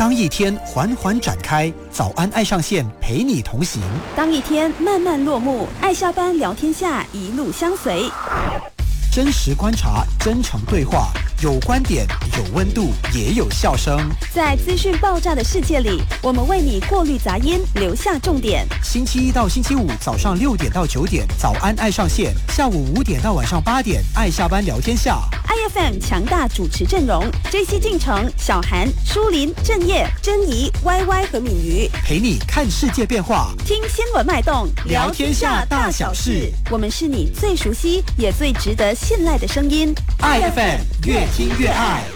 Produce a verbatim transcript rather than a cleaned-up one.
当一天缓缓展开，早安爱上线陪你同行； 当一天慢慢落幕，爱下班聊天下一路相随。 真实观察，真诚对话，有观点，有温度，也有笑声。 在资讯爆炸的世界里，我们为你过滤杂音，留下重点。 星期一到星期五早上六点到九点，早安爱上线；下午五点到晚上八点，爱下班聊天下。 I F M 强大主持阵容 ：J C 进城、小韩、舒林、郑业、珍怡、Y Y 和敏瑜， 陪你看世界变化， 听新闻脉动， 聊天下大小事。 我们是你最熟悉也最值得信赖的声音。 I F M 越听越爱。